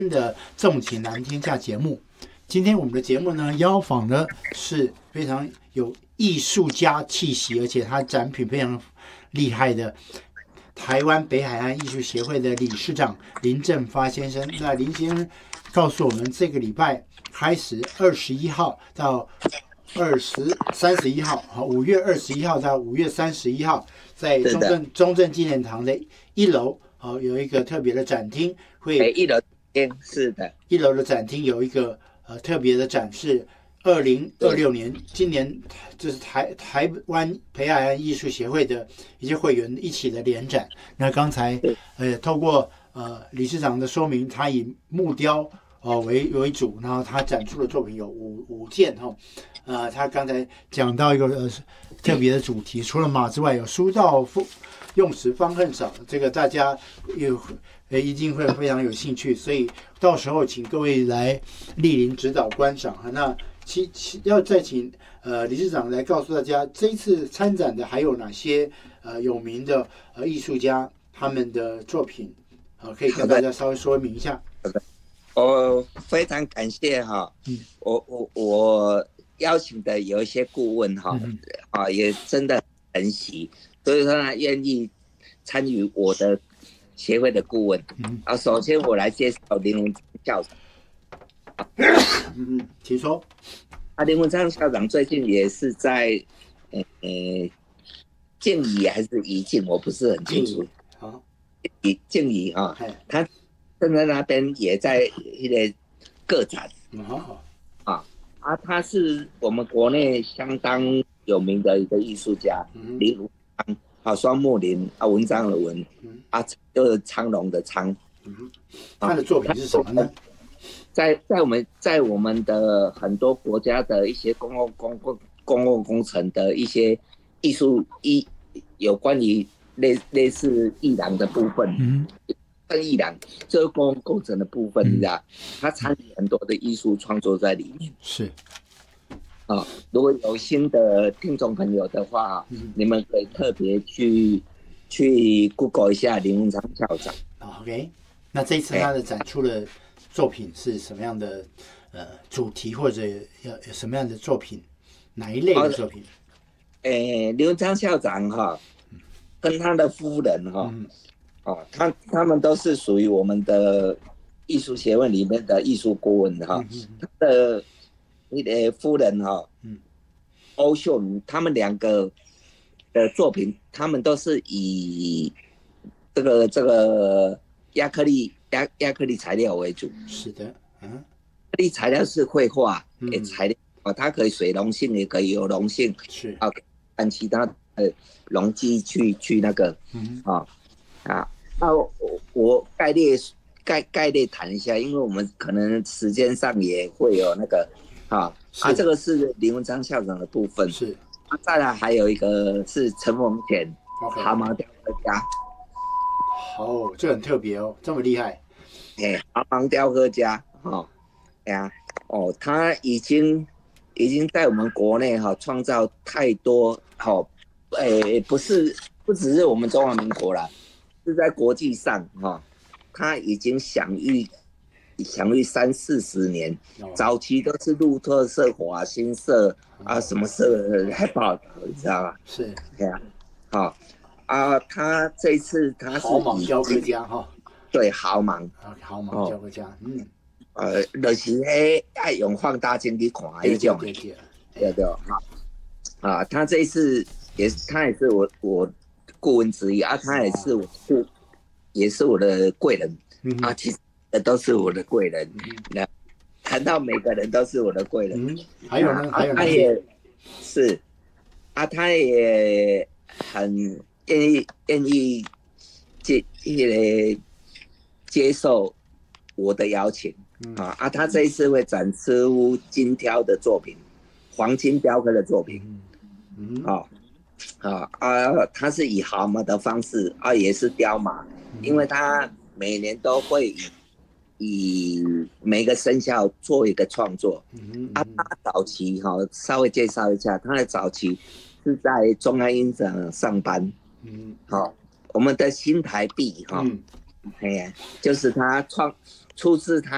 的纵情蓝天下节目。今天我们的节目呢，邀访的是非常有艺术家气息，而且他展品非常厉害的台湾北海岸艺术协会的理事长林正发先生。那林先生告诉我们，这个礼拜开始21号到31号，5月21号到5月31号，在中正纪念堂的1楼有一个特别的展厅，会 1楼是的 ，1楼的展厅有一个特别的展示。2026年，今年这是台湾北海岸艺术协会的一些会员一起的联展。那刚才透过理事长的说明，他以木雕为主，然后他展出的作品有五件哈。他刚才讲到一个特别的主题，除了马之外，有书到用时方恨少，这个大家一定会非常有兴趣，所以到时候请各位来莅临指导观赏哈。那要再请理事长来告诉大家，这一次参展的还有哪些有名的艺术家他们的作品可以跟大家稍微说明一下。 我非常感谢哈，我邀请的有一些顾问哈，也真的很喜，所以说他愿意参与我的协会的顾问。首先我来介绍林文昌校长。 请说。 林文昌校长最近也是在静宜还是宜静，我不是很清楚。静宜啊，他正在那边也在一个个展。他是我们国内相当有名的一个艺术家，林文昌，双木林文章的文，就是苍龙的苍。 他的作品是什么呢？ 在我们的很多国家的一些公共工程的一些艺术有关于类似艺廊的部分，艺廊这个公共工程的部分，你知道，他参与很多的艺术创作在里面。 是。 如果有新的听众朋友的话，你们可以特别去 Google 一下林文昌校长。 OK， 那这一次他的展出的作品是什么样的主题，或者有什么样的作品，哪一类的作品？ 林文昌校长跟他的夫人他们都是属于我们的艺术协会里面的艺术顾问他的夫人欧秀如，他们两个的作品，他们都是以这个亚克力材料为主。 是的， 亚克力材料是绘画材料，它可以水溶性，也可以有溶性， 是按其他的溶剂去那个我概略谈一下，因为我们可能时间上也会有那个这个是林文昌校长的部分， 是再来还有一个是陈逢田蛤蟆雕刻家。 这很特别这么厉害。 蛤蟆雕刻家他已经在我们国内创造太多不只是我们中华民国啦，是在国际上他已经享誉30-40年，早期都是路特社、华新社什么社还报道，你知道吗？ 是， 他这一次他是豪芒雕刻家对，豪芒雕刻家， 就是爱用放大镜去看那种，对，他这一次他也是我顾问之一他也是我的贵人其实都是我的贵人。谈到每个人都是我的贵人。 还有呢？ 他也是他也很愿意接受我的邀请他这一次会展出金雕的作品，黄金雕刻的作品。他是以蛤蟆的方式也是雕马，因为他每年都会以每个生肖做一个创作。他早期稍微介绍一下，他的早期是在中央音响上班。我们的新台币就是他出自他